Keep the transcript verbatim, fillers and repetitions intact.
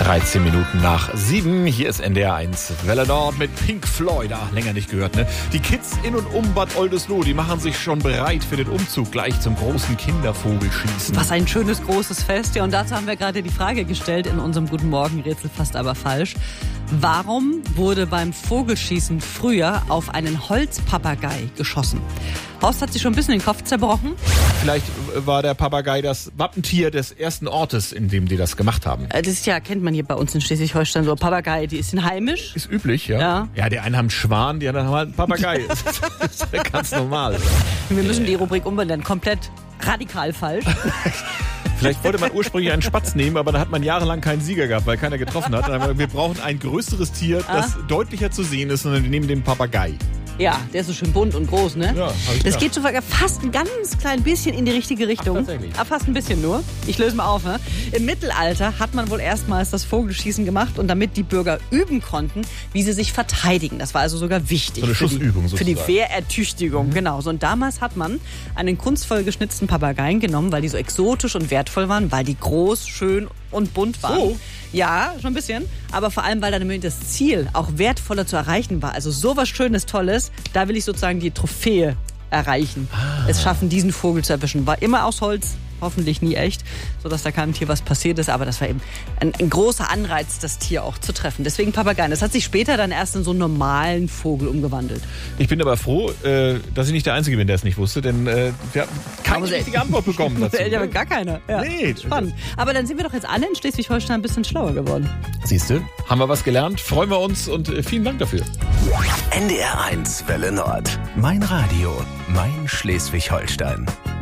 dreizehn Minuten nach sieben. Hier ist N D R eins Welle Nord mit Pink Floyd. Ach, länger nicht gehört, ne? Die Kids in und um Bad Oldesloe, die machen sich schon bereit für den Umzug gleich zum großen Kindervogelschießen. Was ein schönes, großes Fest. Ja, und dazu haben wir gerade die Frage gestellt in unserem Guten Morgen-Rätsel, fast aber falsch. Warum wurde beim Vogelschießen früher auf einen Holzpapagei geschossen? Horst hat sich schon ein bisschen den Kopf zerbrochen. Vielleicht war der Papagei das Wappentier des ersten Ortes, in dem die das gemacht haben. Das ist ja, kennt man hier bei uns in Schleswig-Holstein so. Papagei, die ist heimisch. Ist üblich, ja. Ja, ja, die einen haben einen Schwan, die anderen haben halt einen Papagei. Das ist ja ganz normal. Wir müssen die Rubrik umbenennen. Komplett radikal falsch. Vielleicht wollte man ursprünglich einen Spatz nehmen, aber da hat man jahrelang keinen Sieger gehabt, weil keiner getroffen hat. Dann haben wir, wir brauchen ein größeres Tier, das ah. deutlicher zu sehen ist, und wir nehmen den Papagei. Ja, der ist so schön bunt und groß, ne? Ja, das geht sogar fast ein ganz klein bisschen in die richtige Richtung. Ach, tatsächlich? Ah, fast ein bisschen nur. Ich löse mal auf. Ne? Im Mittelalter hat man wohl erstmals das Vogelschießen gemacht, und damit die Bürger üben konnten, wie sie sich verteidigen. Das war also sogar wichtig. So eine Schussübung sozusagen. Für die Wehrertüchtigung, mhm. genau. So, und damals hat man einen kunstvoll geschnitzten Papageien genommen, weil die so exotisch und wertvoll waren, weil die groß, schön und bunt waren. So? Ja, schon ein bisschen. Aber vor allem, weil dann das Ziel auch wertvoller zu erreichen war. Also sowas Schönes, Tolles, da will ich sozusagen die Trophäe erreichen. Ah. Es schaffen, diesen Vogel zu erwischen. War immer aus Holz, hoffentlich nie echt, sodass da keinem Tier was passiert ist. Aber das war eben ein, ein großer Anreiz, das Tier auch zu treffen. Deswegen Papageien. Das hat sich später dann erst in so einen normalen Vogel umgewandelt. Ich bin aber froh, äh, dass ich nicht der Einzige bin, der es nicht wusste, denn äh, wir haben keine richtige Antwort bekommen dazu. Ja, aber gar keine. Ja. Nee. Spannend. Aber dann sind wir doch jetzt alle in Schleswig-Holstein ein bisschen schlauer geworden. Siehst du, haben wir was gelernt, freuen wir uns, und äh, vielen Dank dafür. N D R eins Welle Nord. Mein Radio, mein Schleswig-Holstein.